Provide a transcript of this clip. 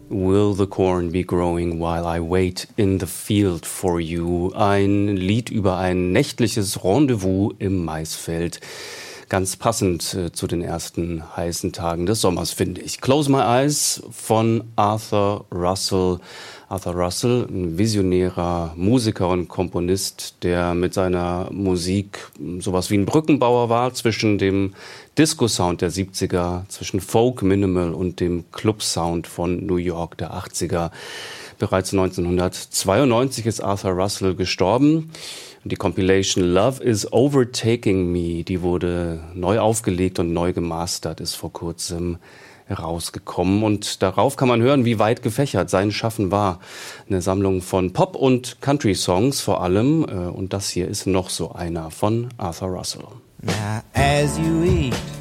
Will the corn be growing while I wait in the field for you? Ein Lied über ein nächtliches Rendezvous im Maisfeld. Ganz passend zu den ersten heißen Tagen des Sommers, finde ich. Close My Eyes von Arthur Russell. Arthur Russell, ein visionärer Musiker und Komponist, der mit seiner Musik sowas wie ein Brückenbauer war zwischen dem Disco-Sound der 70er, zwischen Folk, Minimal und dem Club-Sound von New York der 80er. Bereits 1992 ist Arthur Russell gestorben. Die Compilation Love is Overtaking Me, die wurde neu aufgelegt und neu gemastert, ist vor kurzem herausgekommen. Und darauf kann man hören, wie weit gefächert sein Schaffen war. Eine Sammlung von Pop- und Country-Songs vor allem. Und das hier ist noch so einer von Arthur Russell. Now, as you eat